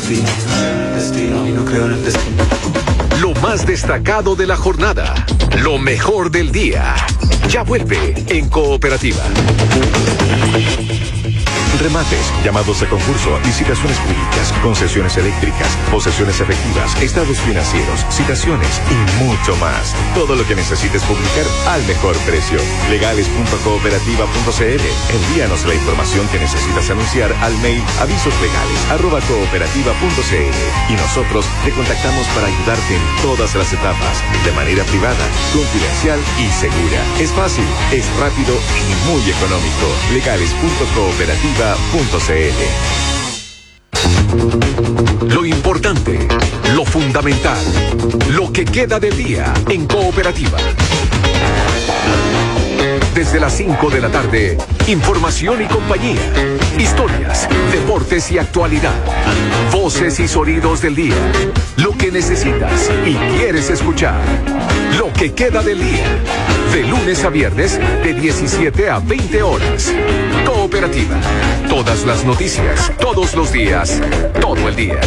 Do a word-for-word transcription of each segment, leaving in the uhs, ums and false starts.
destino, destino, y no creo en el destino. Lo más destacado de la jornada, lo mejor del día, ya vuelve en Cooperativa. Remates, llamados a concurso, licitaciones públicas, concesiones eléctricas, posesiones efectivas, estados financieros, citaciones y mucho más. Todo lo que necesites publicar al mejor precio. legales punto cooperativa punto c l. Envíanos la información que necesitas anunciar al mail avisoslegales arroba cooperativa punto c l y nosotros te contactamos para ayudarte en todas las etapas, de manera privada, confidencial y segura. Es fácil, es rápido y muy económico. legales punto cooperativa punto c l. Lo importante, lo fundamental, lo que queda del día en Cooperativa. Desde las cinco de la tarde, información y compañía, historias, deportes y actualidad, voces y sonidos del día, lo que necesitas y quieres escuchar, lo que queda del día, de lunes a viernes de diecisiete a veinte horas. Cooperativa, todas las noticias, todos los días, todo el día.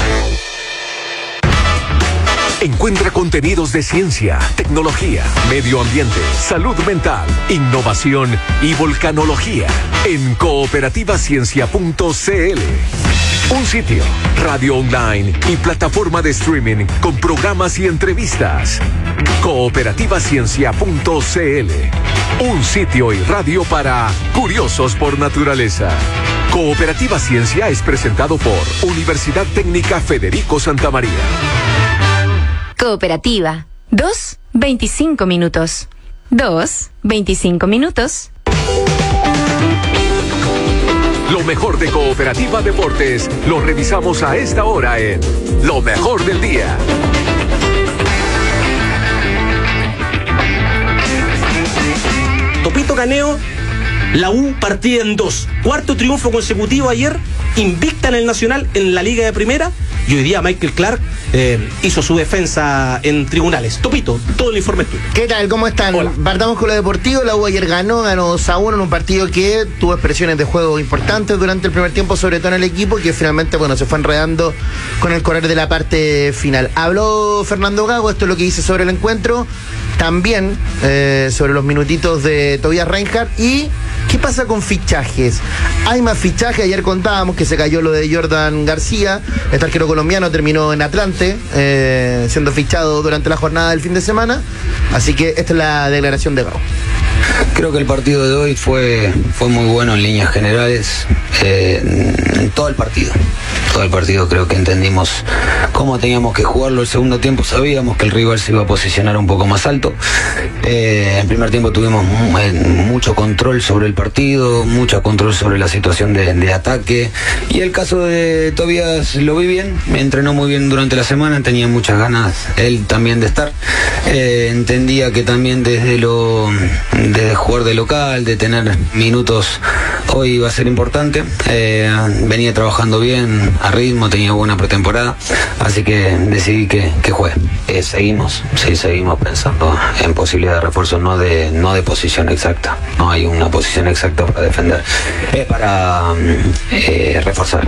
Encuentra contenidos de ciencia, tecnología, medio ambiente, salud mental, innovación y volcanología en cooperativa ciencia punto c l. Un sitio, radio online y plataforma de streaming con programas y entrevistas. cooperativa ciencia punto c l. Un sitio y radio para curiosos por naturaleza. Cooperativa Ciencia es presentado por Universidad Técnica Federico Santa María. Cooperativa. Dos, veinticinco minutos. Dos, veinticinco minutos. Lo mejor de Cooperativa Deportes lo revisamos a esta hora en Lo Mejor del Día. Topito Caneo, la U partida en dos. Cuarto triunfo consecutivo ayer, invicta en el Nacional en la Liga de Primera. Y hoy día Michael Clark eh, hizo su defensa en tribunales. Topito, todo el informe es tuyo. ¿Qué tal? ¿Cómo están? Hola. Partamos con lo deportivo. La U ayer ganó, ganó dos a uno en un partido que tuvo expresiones de juego importantes durante el primer tiempo, sobre todo en el equipo, que finalmente, bueno, se fue enredando con el correr de la parte final. Habló Fernando Gago, esto es lo que dice sobre el encuentro. También eh, sobre los minutitos de Tobias Reinhardt. Y ¿qué pasa con fichajes? Hay más fichajes. Ayer contábamos que se cayó lo de Jordan García. Este arquero colombiano terminó en Atlante, eh, siendo fichado durante la jornada del fin de semana. Así que esta es la declaración de Gago. Creo que el partido de hoy fue, fue muy bueno en líneas generales, eh, en todo el partido. Todo el partido creo que entendimos cómo teníamos que jugarlo. El segundo tiempo sabíamos que el rival se iba a posicionar un poco más alto. Eh, en primer tiempo tuvimos mucho control sobre el partido, mucho control sobre la situación de, de ataque. Y el caso de Tobias lo vi bien, me entrenó muy bien durante la semana, tenía muchas ganas él también de estar. Eh, entendía que también desde lo de jugar de local, de tener minutos, hoy iba a ser importante. Eh, venía trabajando bien, a ritmo, tenía buena pretemporada, así que decidí que, que juegue. Eh, seguimos, sí, seguimos pensando en posibilidad de refuerzo, no de, no de posición exacta. No hay una posición exacta para defender, es para eh, reforzar.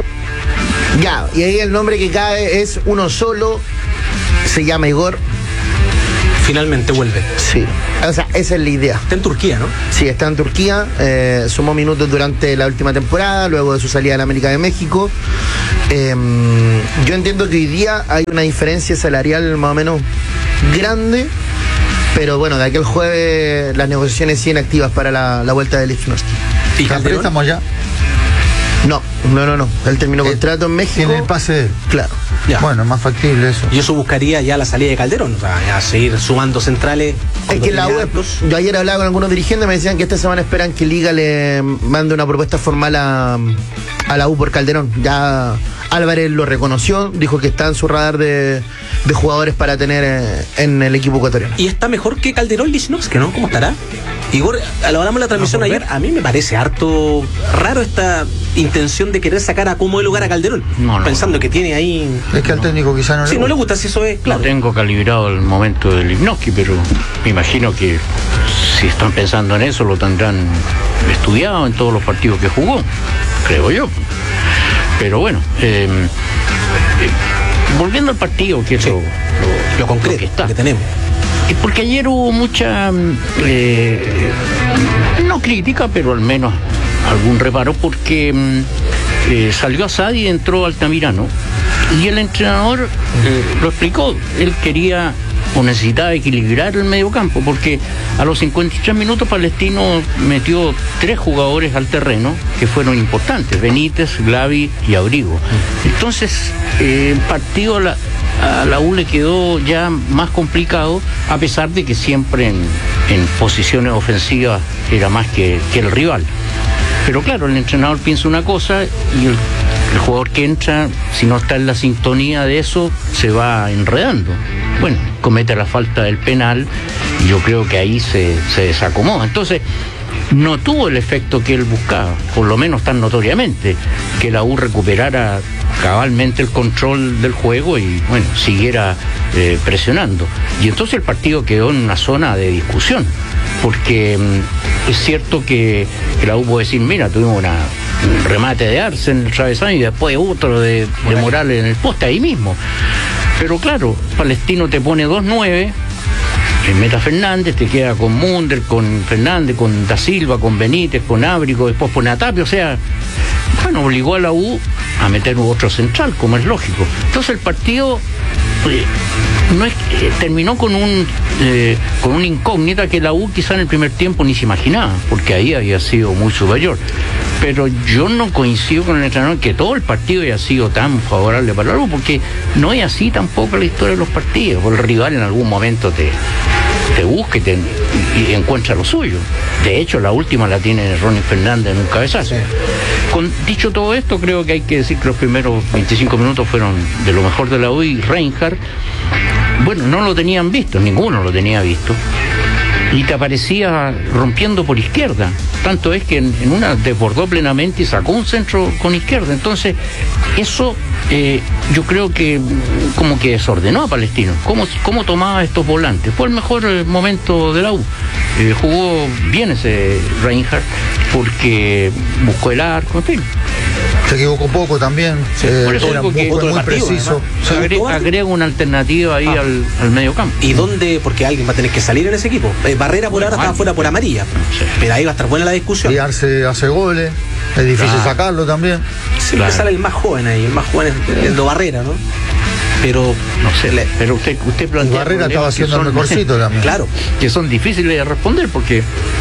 Ya, y ahí el nombre que cae es uno solo, se llama Igor. Finalmente vuelve. Sí, o sea, esa es la idea. Está en Turquía, ¿no? Sí, está en Turquía, eh, sumó minutos durante la última temporada, luego de su salida a la América de México. Eh, yo entiendo que hoy día hay una diferencia salarial más o menos grande, pero bueno, de aquel jueves las negociaciones siguen activas para la, la vuelta de Lichnowsky. ¿Y Calderón? ¿Estamos ya? No, no, no, no. Él terminó eh, contrato en México. ¿Tiene el pase? Claro. Ya. Bueno, más factible eso. Y eso buscaría ya la salida de Calderón, o sea, ya seguir sumando centrales. Es que la U, yo ayer hablaba con algunos dirigentes, me decían que esta semana esperan que Liga le mande una propuesta formal a, a la U por Calderón. Ya Álvarez lo reconoció, dijo que está en su radar de, de jugadores para tener eh, en el equipo ecuatoriano. Y está mejor que Calderón Lichnowsky, ¿no? ¿Cómo estará? Igor, lo hablamos en la transmisión no, ayer, a mí me parece harto raro esta intención de querer sacar a como de lugar a Calderón, no, no, pensando no. que tiene ahí... Es que al técnico quizá no le sí, gusta. no le gusta, si eso es claro. No tengo calibrado el momento del Lichnowsky, pero me imagino que si están pensando en eso lo tendrán estudiado en todos los partidos que jugó, creo yo. Pero bueno, eh, volviendo al partido, que es Sí. lo, lo, Lo concreto lo que está. que tenemos. Es porque ayer hubo mucha, eh, no crítica, pero al menos algún reparo, porque mm, eh, salió Asadi y entró Altamirano. Y el entrenador eh, lo explicó, él quería o necesitaba equilibrar el mediocampo, porque a los cincuenta y tres minutos Palestino metió tres jugadores al terreno que fueron importantes, Benítez, Glavi y Abrigo. Entonces, eh, el partido a la, a la U le quedó ya más complicado, a pesar de que siempre en, en posiciones ofensivas era más que, que el rival. Pero claro, el entrenador piensa una cosa y el, el jugador que entra, si no está en la sintonía de eso, se va enredando. Bueno, comete la falta del penal y yo creo que ahí se, se desacomoda. Entonces, no tuvo el efecto que él buscaba, por lo menos tan notoriamente, que la U recuperara cabalmente el control del juego y, bueno, siguiera eh, presionando. Y entonces el partido quedó en una zona de discusión, porque mm, es cierto que, que la U puede decir, mira, tuvimos una, un remate de Arce en el travesaño y después otro de, de Morales en el poste, ahí mismo. Pero claro, Palestino te pone dos nueve, meta Fernández, te queda con Munder, con Fernández, con Da Silva, con Benítez, con Ábrigo, después pone a Tapia, o sea, bueno, obligó a la U a meter otro central, como es lógico. Entonces el partido eh, no es, eh, terminó con un eh, con una incógnita que la U quizá en el primer tiempo ni se imaginaba, porque ahí había sido muy superior. Pero yo no coincido con el entrenador que todo el partido haya sido tan favorable para la U, porque no es así tampoco la historia de los partidos, porque el rival en algún momento te, te busca y, te, y encuentra lo suyo. De hecho, la última la tiene Ronnie Fernández en un cabezazo. Sí. Con, dicho todo esto, creo que hay que decir que los primeros veinticinco minutos fueron de lo mejor de la U, y Reinhardt, bueno, no lo tenían visto, ninguno lo tenía visto, y te aparecía rompiendo por izquierda. Tanto es que en, en una desbordó plenamente y sacó un centro con izquierda. Entonces, eso eh, yo creo que como que desordenó a Palestino. ¿Cómo, cómo tomaba estos volantes? Fue el mejor eh, momento de la U. Eh, jugó bien ese Reinhardt porque buscó el arco, en fin. Se equivocó poco también. Sí, eh, por eso era digo muy, que muy partido, preciso. Sí. Agre- agrega una alternativa ahí ah. al, al medio campo. ¿Y dónde? Porque alguien va a tener que salir en ese equipo. Eh, Barrera por Bueno, ahora estaba fuera por amarilla. Sí. Pero ahí va a estar buena la discusión. Y Arce hace goles. Es difícil Claro. sacarlo también. Siempre Claro. sale el más joven ahí. El más joven es el de Barrera, ¿no? Pero, No sé, le- pero usted, usted Y plantea Barrera estaba problemas que haciendo el son- mejorcito también. claro, que son difíciles de responder, porque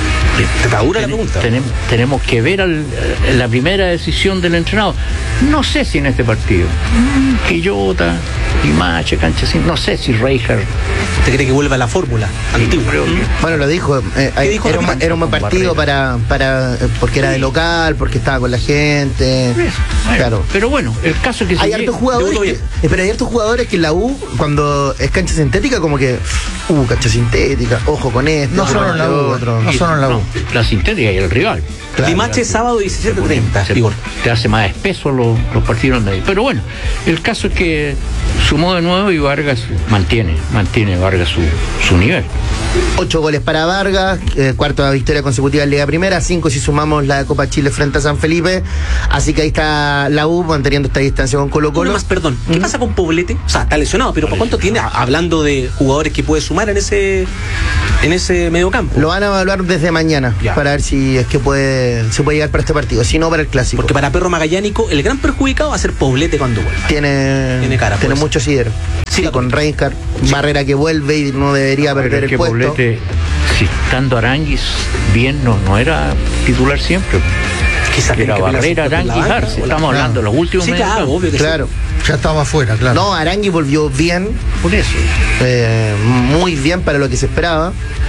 te está dura la Ten- pregunta. Tenemos, tenemos que ver al, la primera decisión del entrenador. No sé si en este partido, mm, Quillota, Limache, Canchacín, no sé si Reinhardt. ¿Usted cree que vuelva a la fórmula antigua? Creo que- Bueno, lo dijo, eh, ¿Qué dijo era, un, Román? era un buen Con partido Barrera. para, para eh, porque era de local, porque estaba con la gente. Eso, bueno, Claro. Pero bueno, el caso es que Hay se hartos llega- jugadores, debutó que, bien. eh, pero hay hartos jugadores que en la U, cuando es cancha sintética, como que, uh, cancha sintética, ojo con esto, No ojo solo con en la lo U, otro. no solo en la U. la sintética y el rival. Claro, Limache claro. sábado diecisiete treinta. Se- Igor. te hace más espeso los, los partidos en medio. Pero bueno, el caso es que sumó de nuevo y Vargas mantiene, mantiene Vargas su, su nivel. Ocho goles para Vargas, eh, cuarta victoria consecutiva en Liga Primera, cinco si sumamos la Copa Chile frente a San Felipe. Así que ahí está la U manteniendo esta distancia con Colo Uno Colo. más, perdón. ¿Qué pasa con Poblete? O sea, está lesionado, pero ¿por cuánto tiene? Hablando de jugadores que puede sumar en ese en ese mediocampo. Lo van a evaluar desde mañana Ya. para ver si es que puede se puede llegar para este partido, si no para el clásico. Porque para Perro Magallánico, el gran perjudicado va a ser Poblete cuando vuelva. tiene Tiene cara, tiene pues. mucho sidero. Sí, Sí, con Reinhardt, Barrera que vuelve y no debería Pero perder es que el puesto. Poblete, si estando Aranguis bien, no, no era titular siempre. Quizá tiene Era que ponerse Barrera, en la Aranguis, banca, Arce. o la- Estamos hablando de los últimos Sí, medios claro, campo. obvio que sí. Claro. Ya estaba afuera, claro. No, Arangui volvió bien, Por eso. eh, muy bien para lo que se esperaba.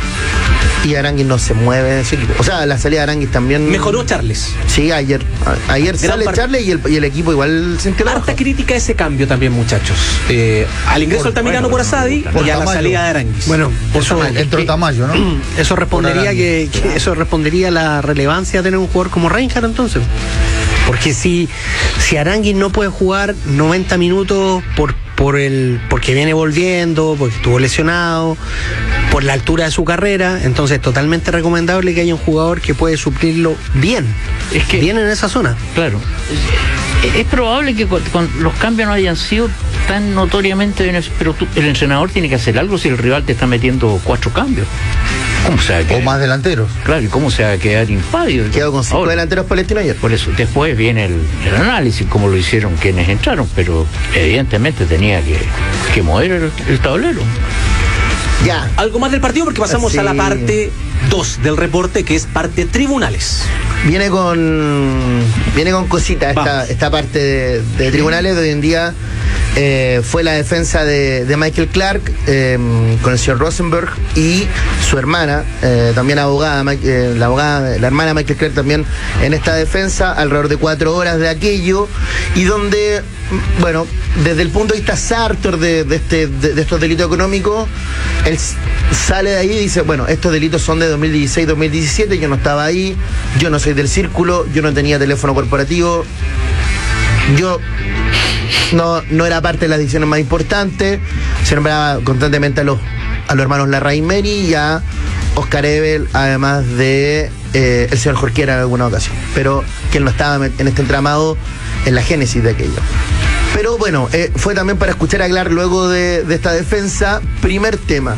Y Arangui no se mueve en su equipo. O sea, la salida de Arangui también. Mejoró Charles. Sí, ayer. a- Ayer Gran sale par- Charles y el, y el equipo igual sintió la Harta baja. crítica a ese cambio también, muchachos. Eh, al ingreso Por- Altamirano bueno, por Asadi por y a la Tamayo. salida de Aranguis. Bueno, eso, Entró que- Tamayo, ¿no? eso respondería Por que, que eso respondería a la relevancia de tener un jugador como Reinhardt entonces. Porque si, si Arangui no puede jugar noventa minutos por, por el, porque viene volviendo, porque estuvo lesionado, por la altura de su carrera, entonces es totalmente recomendable que haya un jugador que puede suplirlo bien. Es que- bien en esa zona. Claro. Es, es probable que con, con los cambios no hayan sido tan notoriamente beneficioso. Pero tú, el entrenador tiene que hacer algo si el rival te está metiendo cuatro cambios. ¿Cómo se va a quedar? O más delanteros. Claro, ¿y cómo se va a quedar impávido? Quedó con cinco Ahora, delanteros palestinos ayer. por eso, después viene el, el análisis, como lo hicieron quienes entraron, pero evidentemente tenía que, que mover el, el tablero. Ya. Algo más del partido porque pasamos Sí. a la parte dos del reporte, que es parte tribunales. Viene con viene con cositas esta, Vamos. esta parte de, de tribunales de hoy en día. Eh, fue la defensa de, de Michael Clark eh, con el señor Rosenberg y su hermana, eh, también abogada, Mike- eh, la abogada, la hermana de Michael Clark también en esta defensa, alrededor de cuatro horas de aquello, y donde, bueno, desde el punto de vista Sartor de, de, este, de, de estos delitos económicos, él s- sale de ahí y dice, bueno, estos delitos son de dos mil dieciséis dos mil diecisiete, yo no estaba ahí, yo no soy del círculo, yo no tenía teléfono corporativo, yo no, no era parte de las decisiones más importantes. Se nombraba constantemente a los, a los hermanos Larraín Meri y a Oscar Ebel, además de eh, el señor Jorquera en alguna ocasión, pero que él no estaba en este entramado en la génesis de aquello. Pero bueno, eh, fue también para escuchar a Clark luego de, de esta defensa. Primer tema,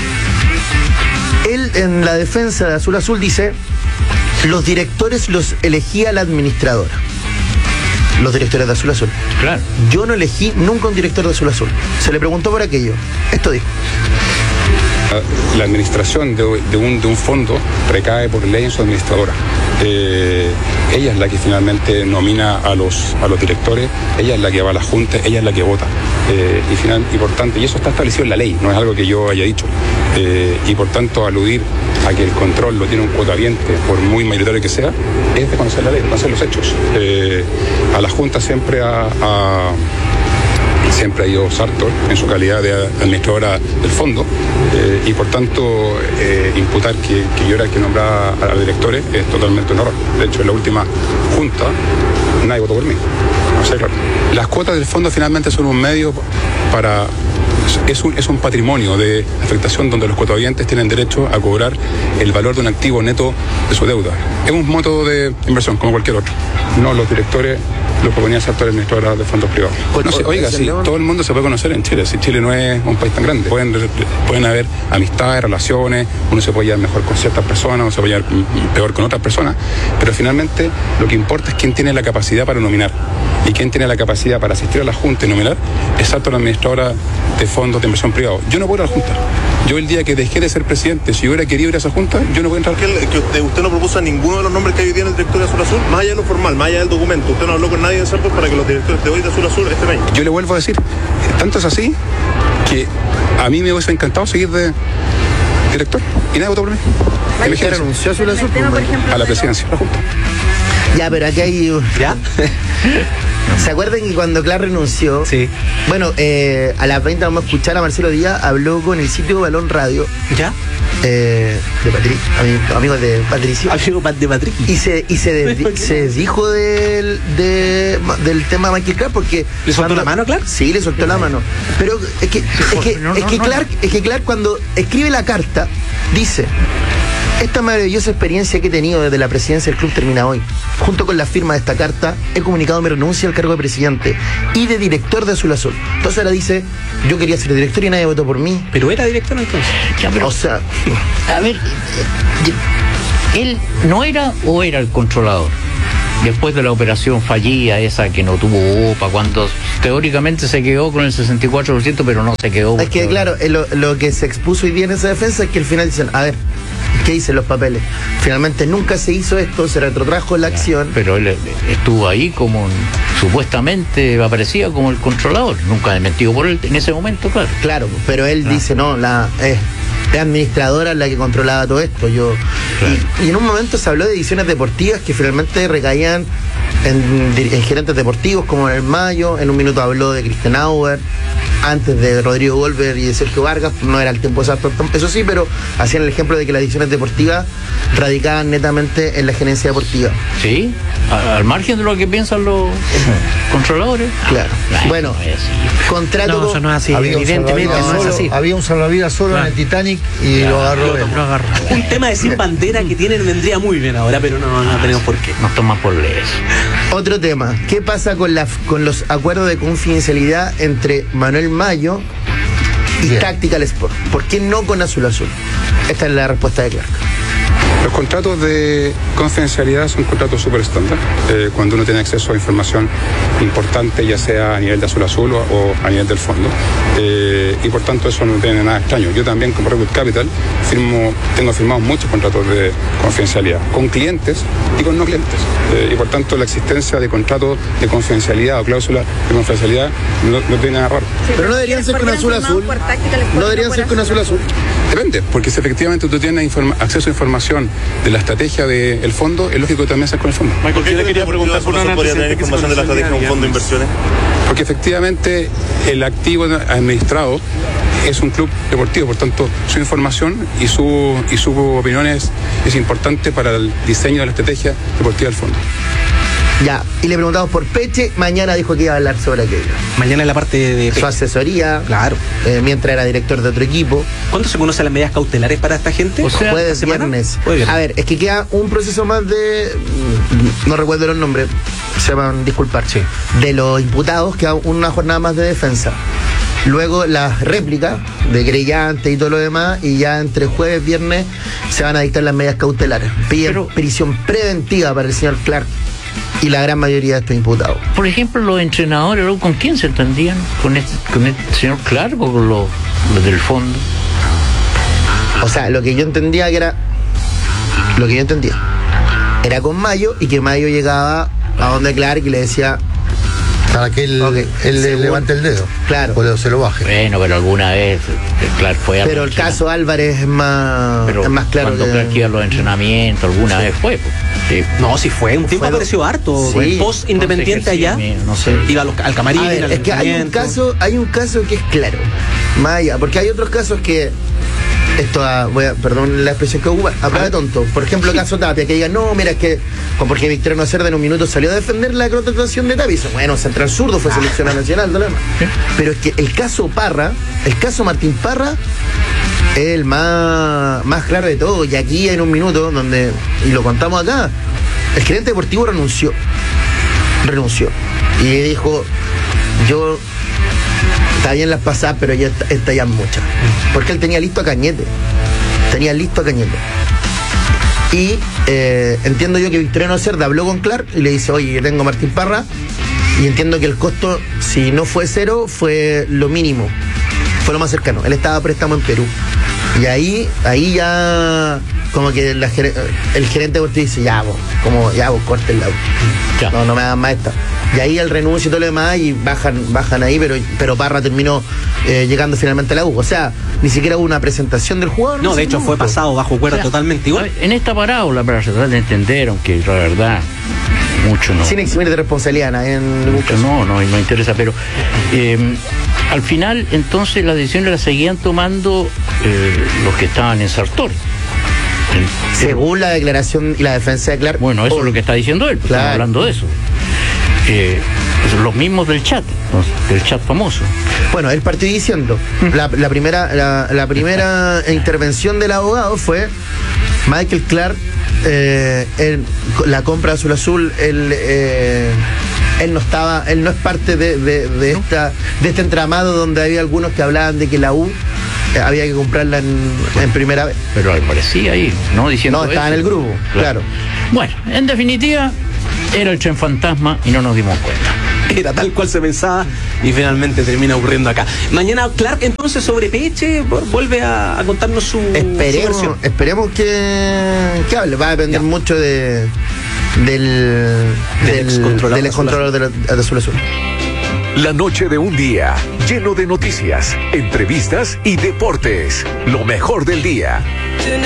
él en la defensa de Azul Azul dice: los directores los elegía la administradora. Los directores de Azul Azul. Claro. Yo no elegí nunca un director de Azul Azul. Se le preguntó por aquello. Esto dijo. La administración de, de, un, de un fondo recae por ley en su administradora. Eh, ella es la que finalmente nomina a los, a los directores, ella es la que va a la junta, ella es la que vota. Eh, y, final, y por tanto, y eso está establecido en la ley, no es algo que yo haya dicho. Eh, y por tanto, aludir a que el control lo tiene un cuotaviente, por muy mayoritario que sea, es de conocer la ley, de conocer los hechos. Eh, a la junta siempre ha... ha siempre ha ido Sartor en su calidad de administradora del fondo eh, y por tanto eh, imputar que, que yo era el que nombraba a los directores es totalmente un error. De hecho, en la última junta nadie votó por mí. O sea, claro, las cuotas del fondo finalmente son un medio para... Es un, es un patrimonio de afectación donde los cuotavientes tienen derecho a cobrar el valor de un activo neto de su deuda. Es un método de inversión como cualquier otro. No los directores lo proponía Sartor, administradora de fondos privados. No sé, oiga, si todo el mundo se puede conocer en Chile, si Chile no es un país tan grande. Pueden, pueden haber amistades, relaciones, uno se puede llevar mejor con ciertas personas, uno se puede llevar peor con otras personas, pero finalmente lo que importa es quién tiene la capacidad para nominar. Y quién tiene la capacidad para asistir a la Junta y nominar es Sartor, la administradora de fondos de inversión privados. Yo no puedo ir a la Junta. Yo el día que dejé de ser presidente, si yo hubiera querido ir a esa Junta, yo no voy a entrar. Que, que usted, usted no propuso a ninguno de los nombres que hoy tiene el director de Azul Azul, más allá de lo formal, más allá del documento. Usted no habló con nadie de Sartor para que los directores de hoy de Azul Azul estén ahí. Yo le vuelvo a decir, tanto es así que a mí me hubiese encantado seguir de director y nadie votó por mí. ¿Quién renunció a Azul Azul? A la presidencia de la Junta. Ya, pero aquí hay... ¿Ya? ¿Se acuerdan que cuando Clark renunció? Sí. Bueno, eh, a las veinte vamos a escuchar a Marcelo Díaz, habló con el sitio Balón Radio. ¿Ya? Eh, de Patricio, amigo, amigo de Patricio. Amigo de Patricio. Y se, y se, des, se desdijo del, de, del tema Michael Clark porque... ¿Le soltó cuando, la mano, Clark? Sí, le soltó la mano. Pero es que, es que, No, no, es que no, Clark, es que Clark cuando escribe la carta, dice: esta maravillosa experiencia que he tenido desde la presidencia del club termina hoy. Junto con la firma de esta carta, he comunicado mi renuncia al cargo de presidente y de director de Azul Azul. Entonces ahora dice: yo quería ser director y nadie votó por mí. Pero era director entonces. Ya, pero, O sea, a ver, ¿él no era o era el controlador? Después de la operación fallida, esa que no tuvo O P A, cuando teóricamente se quedó con el sesenta y cuatro por ciento, pero no se quedó. es que claro, eh, lo, lo que se expuso hoy día en esa defensa es que al final dicen: a ver, ¿qué dicen los papeles? Finalmente nunca se hizo esto, se retrotrajo la acción. Pero él estuvo ahí como, supuestamente aparecía como el controlador, nunca desmentido por él en ese momento, claro. Claro, pero él Ah. dice: no, la es, es administradora la que controlaba todo esto. Yo Claro. y, y en un momento se habló de ediciones deportivas que finalmente recaían en, en gerentes deportivos como en el Mayo. En un minuto habló de Christenauer, antes de Rodrigo Golver y de Sergio Vargas. No era el tiempo exacto, eso sí, pero hacían el ejemplo de que las ediciones deportivas radicaban netamente en la gerencia deportiva. Sí, a- al margen de lo que piensan los controladores. Claro. Ay, Bueno, no es así. contrato No, con- eso no es así. Había un Evidentemente salvavidas no es solo- así. Había un salvavidas solo Claro. en el Titanic y lo agarró él. Lo agarró. Un tema de sin bandera que tienen vendría muy bien ahora, pero no, no tenemos por qué. Nos toman por leyes. Otro tema, ¿qué pasa con, la, con los acuerdos de confidencialidad entre Manuel Mayo y Bien. Tactical Sport? ¿Por qué no con Azul Azul? Esta es la respuesta de Clark. Los contratos de confidencialidad son contratos súper estándar. Eh, cuando uno tiene acceso a información importante, ya sea a nivel de Azul Azul o, o a nivel del fondo. Eh, y por tanto eso no tiene nada extraño. Yo también como Redwood Capital firmo, tengo firmados muchos contratos de confidencialidad con clientes y con no clientes. Eh, y por tanto la existencia de contratos de confidencialidad o cláusulas de confidencialidad no, no tiene nada raro. Pero no deberían ser con Azul Azul. No deberían ser con Azul Azul. Depende, porque si efectivamente tú tienes informa- acceso a información de la estrategia del fondo, es lógico que también sea con el fondo. Michael, yo le quería preguntar por una podría tener información de la estrategia de un fondo de inversiones. Porque efectivamente el activo administrado es un club deportivo, por tanto su información y su y su opinión es, es importante para el diseño de la estrategia deportiva del fondo. Ya, y le preguntamos por Peche, mañana dijo que iba a hablar sobre aquello. Mañana en la parte de Su asesoría, Claro. eh, mientras era director de otro equipo. ¿Cuándo se conocen las medidas cautelares para esta gente? O sea, Jueves, ¿esta semana? viernes. Jueves, viernes. A ver, es que queda un proceso más de. No recuerdo los nombres, se van a disculpar. Sí. De los imputados, queda una jornada más de defensa. Luego las réplicas de querellantes y todo lo demás, y ya entre jueves y viernes se van a dictar las medidas cautelares. Piden Pero- prisión preventiva para el señor Clark y la gran mayoría de estos imputados. Por ejemplo, los entrenadores, ¿con quién se entendían? ¿Con este, con este señor Clark o con los, los del fondo? O sea, lo que yo entendía que era. Lo que yo entendía era con Mayo, y que Mayo llegaba a donde Clark y le decía. Para que él, Ok, él le según- levante el dedo. Claro. O se lo baje. Bueno, pero alguna vez eh, Clark fue a Pero los el caso Álvarez es más, Pero es más claro cuando que. Clark iba a los entrenamientos, alguna vez fue. Pues. Sí. No, sí fue. Un tiempo Fue- apareció harto. Sí. El post independiente No sé, allá. sí, no sé. Iba a los- al camarín, A ver, al es que hay un entrenamiento. caso, hay un caso que es claro. Maya, porque hay otros casos que. Esto, a, voy a, perdón la expresión que ocupa, a prueba de tonto. Por ejemplo, el caso Tapia, que diga, no, mira, es que, como porque Victoriano Cerda en un minuto salió a defender la contratación de Tapia. Y dice, bueno, central zurdo fue seleccionado nacional, no lo demás. Pero es que el caso Parra, el caso Martín Parra, es el más, más claro de todo. Y aquí en un minuto, donde, y lo contamos acá, el gerente deportivo renunció. Renunció. Y dijo, yo. Está bien las pasadas, pero ya está, está ya muchas. Porque él tenía listo a Cañete. Tenía listo a Cañete. Y eh, entiendo yo que Victoriano Cerda habló con Clark y le dice, oye, yo tengo a Martín Parra. Y entiendo que el costo, si no fue cero, fue lo mínimo. Fue lo más cercano. Él estaba a préstamo en Perú. Y ahí, ahí ya como que la, el gerente deportivo dice, ya vos, como ya vos, córtenla. Ya. No, no me hagan más esta. Y ahí el renuncio y todo lo demás y bajan, bajan ahí, pero, pero Parra terminó eh, llegando finalmente a la U. O sea, ni siquiera hubo una presentación del jugador. No, de hecho fue pasado pasado bajo cuerda O sea, totalmente igual. En esta parábola, para tratar de entender, aunque la verdad, mucho no. Sin eximir de responsabilidad, ¿no? En Mucho no, no, no interesa, pero eh, al final, entonces, las decisiones las seguían tomando eh, los que estaban en Sartori. Según la declaración y la defensa de Clark. Bueno, eso es lo que está diciendo él, pues, Claro. estamos hablando de eso. Eh, son los mismos del chat, ¿no? Del chat famoso. Bueno, él partió diciendo, la, la primera, la, la primera intervención del abogado fue Michael Clark, eh, en la compra de Azul Azul, él, eh, él no estaba, él no es parte de, de, de esta, de este entramado donde había algunos que hablaban de que la U eh, había que comprarla en, en primera vez. Pero aparecía ahí, ¿no? Diciendo No, estaba eso. en el grupo, claro. Bueno, en definitiva, era el tren fantasma y no nos dimos cuenta. Era tal cual se pensaba y finalmente termina ocurriendo acá. Mañana Clark entonces sobre Peche vuelve a, a contarnos su, su Esperemos, versión. esperemos que, que hable. Va a depender Ya. mucho de del Del excontrolador del de Azul excontrolador de, la- de Azul Azul. La noche de un día lleno de noticias, entrevistas y deportes. Lo mejor del día.